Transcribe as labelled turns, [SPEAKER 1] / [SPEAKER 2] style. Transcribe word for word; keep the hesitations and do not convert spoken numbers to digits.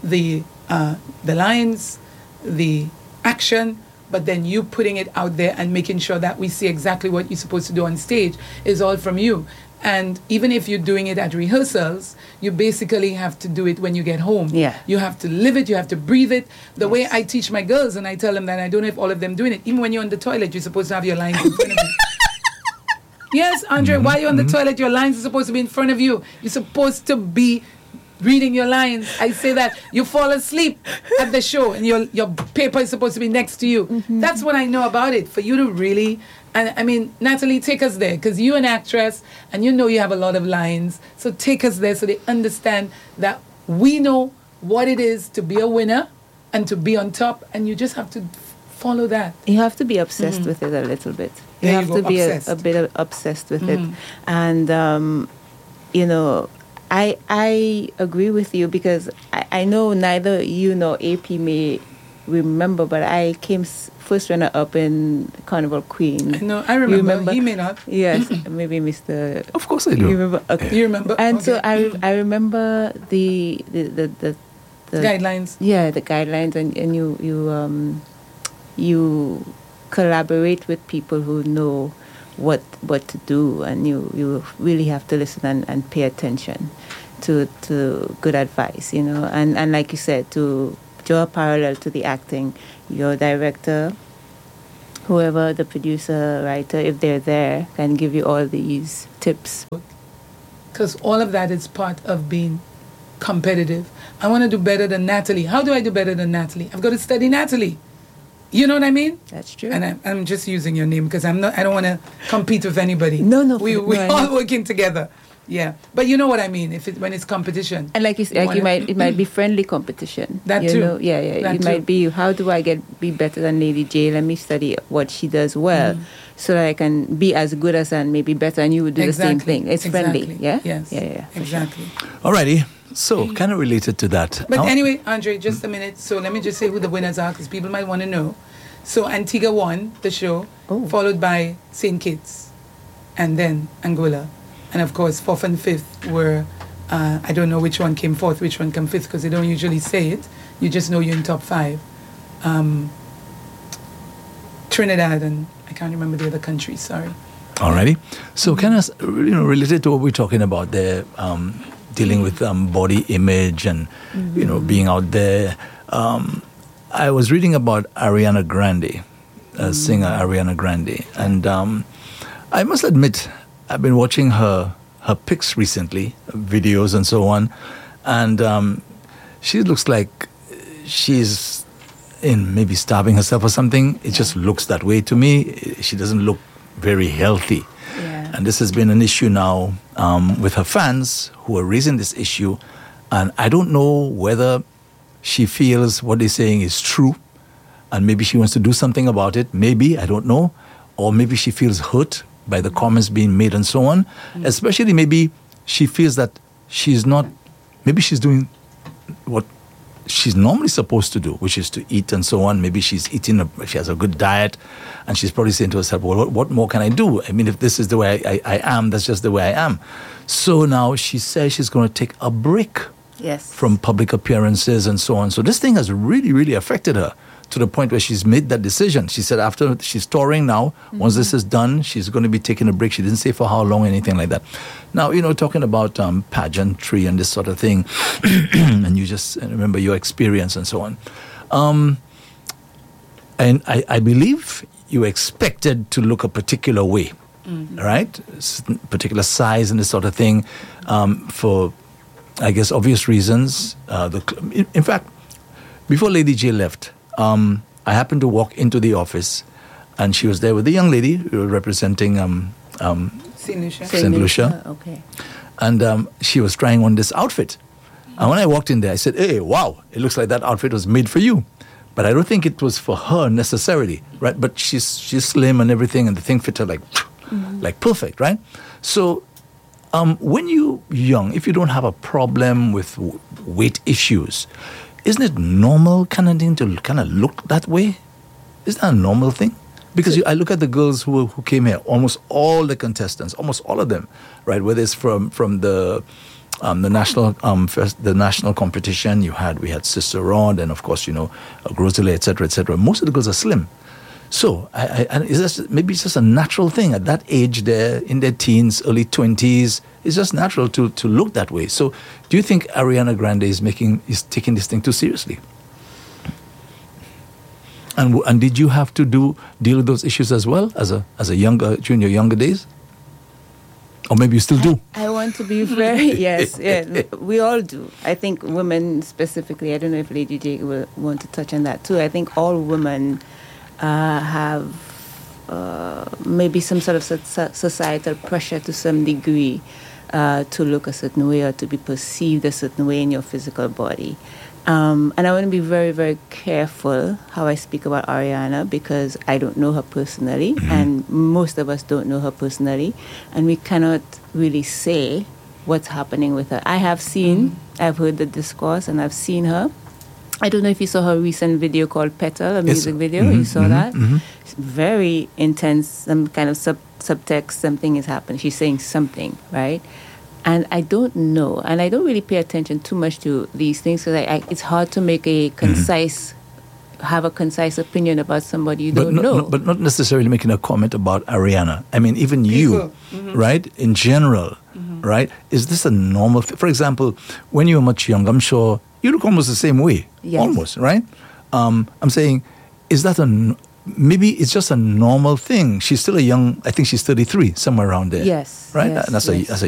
[SPEAKER 1] the uh, the lines, the action, but then you putting it out there and making sure that we see exactly what you're supposed to do on stage is all from you. And even if you're doing it at rehearsals, you basically have to do it when you get home.
[SPEAKER 2] Yeah.
[SPEAKER 1] You have to live it, you have to breathe it. The
[SPEAKER 2] Yes.
[SPEAKER 1] way I teach my girls, and I tell them that I don't know if all of them doing it, even when you're on the toilet, you're supposed to have your lines in front of you. Yes, Andre,
[SPEAKER 3] Mm-hmm.
[SPEAKER 1] while you're on the toilet, your lines are supposed to be in front of you. You're supposed to be reading your lines. I say that you fall asleep at the show and your your paper is supposed to be next to you.
[SPEAKER 2] Mm-hmm.
[SPEAKER 1] That's what I know about it. For you to really, and I mean, Natalie, take us there, because you're an actress and you know you have a lot of lines. So take us there so they understand that we know what it is to be a winner and to be on top, and you just have to follow that.
[SPEAKER 2] You have to be obsessed with it a little bit. You
[SPEAKER 1] There you
[SPEAKER 2] have
[SPEAKER 1] go,
[SPEAKER 2] to be a,
[SPEAKER 1] obsessed.
[SPEAKER 2] a bit of obsessed with it. And, um, you know, I I agree with you, because I, I know neither you nor A P may remember, but I came s- first runner up in Carnival Queen.
[SPEAKER 1] No, I
[SPEAKER 2] You
[SPEAKER 1] remember. He may not.
[SPEAKER 2] Yes, maybe Mister
[SPEAKER 3] Of course I do.
[SPEAKER 2] You remember? Okay.
[SPEAKER 1] You remember?
[SPEAKER 2] And so
[SPEAKER 1] Okay.
[SPEAKER 2] I re- I remember the the the, the, the
[SPEAKER 1] Guidelines.
[SPEAKER 2] Yeah, the guidelines, and, and you you um you collaborate with people who know what what to do, and you, you really have to listen and, and pay attention to to good advice, you know. And, and like you said, to draw a parallel to the acting, your director, whoever, the producer, writer, if they're there, can give you all these tips.
[SPEAKER 1] Because all of that is part of being competitive. I want to do better than Natalie. How do I do better than Natalie? I've got to study Natalie. You know what I mean?
[SPEAKER 2] That's true.
[SPEAKER 1] And I'm, I'm just using your name because I'm not. I don't want to compete with anybody.
[SPEAKER 2] No, no,
[SPEAKER 1] We
[SPEAKER 2] no,
[SPEAKER 1] we
[SPEAKER 2] I
[SPEAKER 1] all
[SPEAKER 2] know.
[SPEAKER 1] working together. Yeah, but you know what I mean. If it when it's competition.
[SPEAKER 2] And like you, s- like
[SPEAKER 1] wanna-
[SPEAKER 2] you might, it might be friendly competition.
[SPEAKER 1] That
[SPEAKER 2] you
[SPEAKER 1] too.
[SPEAKER 2] Know? Yeah, yeah.
[SPEAKER 1] That
[SPEAKER 2] it
[SPEAKER 1] too.
[SPEAKER 2] might be, how do I get be better than Lady J? Let me study what she does well,
[SPEAKER 1] Mm.
[SPEAKER 2] so that I can be as good as her and maybe better, and you would do the same
[SPEAKER 1] Exactly.
[SPEAKER 2] thing. It's
[SPEAKER 1] Exactly.
[SPEAKER 2] friendly. Yeah.
[SPEAKER 1] Yes.
[SPEAKER 2] Yeah, yeah. yeah, for sure.
[SPEAKER 1] Exactly.
[SPEAKER 3] Alrighty. So, kind of related to that.
[SPEAKER 1] But
[SPEAKER 3] Now-
[SPEAKER 1] anyway, Andre, just a minute. So let me just say who the winners are, because people might want to know. So Antigua won the show,
[SPEAKER 2] Oh.
[SPEAKER 1] followed by Saint Kitts, and then Angola. And of course, fourth and fifth were, uh, I don't know which one came fourth, which one came fifth, because they don't usually say it. You just know you're in top five. Um, Trinidad and I can't remember the other countries, sorry.
[SPEAKER 3] Alrighty. So, kind of, you know, related to what we're talking about there, um, dealing with um, body image and, you know, being out there. Um, I was reading about Ariana Grande, uh, singer Ariana Grande, and um, I must admit, I've been watching her her pics recently, videos and so on, and um, she looks like she's in maybe starving herself or something. It just looks that way to me. She doesn't look very healthy.
[SPEAKER 2] Yeah.
[SPEAKER 3] And this has been an issue now um, with her fans who are raising this issue. And I don't know whether she feels what they're saying is true and maybe she wants to do something about it. Maybe, I don't know. Or maybe she feels hurt by the comments being made and so on. Mm. Especially maybe she feels that she's not, maybe she's doing what she's normally supposed to do, which is to eat and so on. Maybe she's eating, a, she has a good diet, and she's probably saying to herself, well, what, what more can I do? I mean, if this is the way I, I, I am, that's just the way I am. So now she says she's going to take a break
[SPEAKER 2] Yes.
[SPEAKER 3] from public appearances and so on. So this thing has really, really affected her to the point where she's made that decision. She said after she's touring now, mm-hmm. once this is done, she's going to be taking a break. She didn't say for how long, anything like that. Now, you know, talking about um, pageantry and this sort of thing, and you just remember your experience and so on. Um, and I, I believe you expected to look a particular way, mm-hmm. right? Particular size and this sort of thing um, for, I guess, obvious reasons. Uh, the, in, in fact, before Lady J left, um, I happened to walk into the office, and she was there with a young lady representing um, um,
[SPEAKER 1] Saint Lucia.
[SPEAKER 3] Saint Lucia.
[SPEAKER 2] Okay.
[SPEAKER 3] And um, she was trying on this outfit. And when I walked in there, I said, hey, wow, it looks like that outfit was made for you. But I don't think it was for her necessarily, right? But she's she's slim and everything, and the thing fit her like, mm-hmm. like perfect, right? So um, when you're young, if you don't have a problem with w- weight issues, isn't it normal kind of thing to kind of look that way? Isn't that a normal thing? Because you, I look at the girls who who came here, almost all the contestants, almost all of them, right? Whether it's from, from the um, the national um, first, the national competition. You had we had Sister Rod, and of course, you know, Groselet, et cetera, et cetera. Most of the girls are slim. So, I, I, and is this, maybe it's just a natural thing at that age. They're in their teens, early twenties. It's just natural to to look that way. So, do you think Ariana Grande is making is taking this thing too seriously? And and did you have to do deal with those issues as well as a as a younger during your younger days? Or maybe you still do.
[SPEAKER 2] I, I want to be very, yes, yeah, we all do. I think women specifically, I don't know if Lady J will want to touch on that too. I think all women uh, have uh, maybe some sort of so- societal pressure to some degree uh, to look a certain way or to be perceived a certain way in your physical body. Um, and I want to be very, very careful how I speak about Ariana because I don't know her personally, mm-hmm. and most of us don't know her personally, and we cannot really say what's happening with her. I have seen, mm-hmm. I've heard the discourse, and I've seen her. I don't know if you saw her recent video called Petal, a music yes. video. Mm-hmm. You saw mm-hmm. that? Mm-hmm. It's very intense, some kind of sub subtext, something is happening. She's saying something, right? And I don't know, and I don't really pay attention too much to these things because I, I, it's hard to make a concise, mm-hmm. have a concise opinion about somebody you
[SPEAKER 3] but
[SPEAKER 2] don't
[SPEAKER 3] not,
[SPEAKER 2] know.
[SPEAKER 3] Not, but not necessarily making a comment about Ariana. I mean, even People. you, mm-hmm. right, in general, mm-hmm. right? Is this a normal thing? For example, when you were much younger, I'm sure you look almost the same way.
[SPEAKER 2] Yes.
[SPEAKER 3] Almost, right? Um, I'm saying, is that a... Maybe it's just a normal thing. She's still a young, I think she's thirty-three, somewhere around there.
[SPEAKER 2] Yes.
[SPEAKER 3] Right?
[SPEAKER 2] Yes,
[SPEAKER 3] that's,
[SPEAKER 2] yes.
[SPEAKER 3] A, that's a